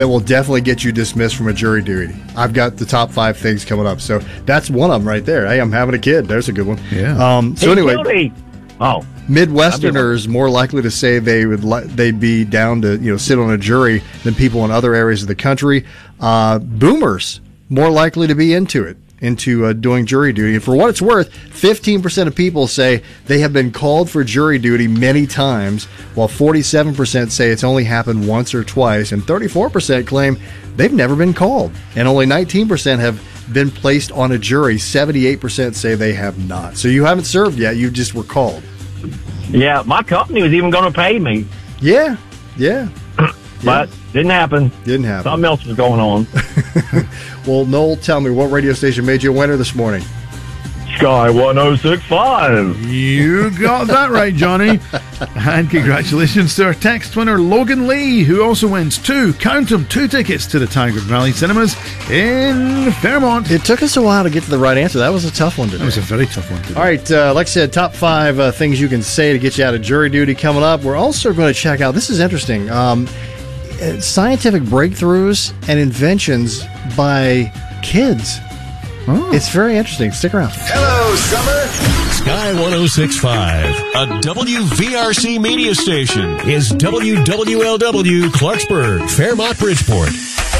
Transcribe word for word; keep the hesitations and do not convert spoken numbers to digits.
that will definitely get you dismissed from a jury duty. I've got the top five things coming up. So that's one of them right there. Hey, I'm having a kid. There's a good one. Yeah. Um, so Hey, anyway, Jody. Oh, Midwesterners more likely to say they would li- they'd be down to you know sit on a jury than people in other areas of the country. Uh, boomers more likely to be into it, into uh, doing jury duty. And for what it's worth, fifteen percent of people say they have been called for jury duty many times, while forty-seven percent say it's only happened once or twice, and thirty-four percent claim they've never been called, and only nineteen percent have been placed on a jury. seventy-eight percent say they have not. So you haven't served yet, you just were called. yeah, my company was even going to pay me, Yeah, yeah. but didn't happen. Didn't happen. Something else was going on. Well, Noel, tell me, what radio station made you a winner this morning? Sky one oh six point five. You got that right, Johnny. And congratulations to our text winner, Logan Lee, who also wins two, count them, two tickets to the Tiger Valley Cinemas in Fairmont. It took us a while to get to the right answer. That was a tough one today. That was a very tough one today. All right, uh, like I said, top five uh, things you can say to get you out of jury duty coming up. We're also going to check out, this is interesting, um, uh, scientific breakthroughs and inventions by kids. Oh. It's very interesting. Stick around. Hello, Summer. Sky one oh six point five, a W V R C media station, is W W L W Clarksburg, Fairmont, Bridgeport.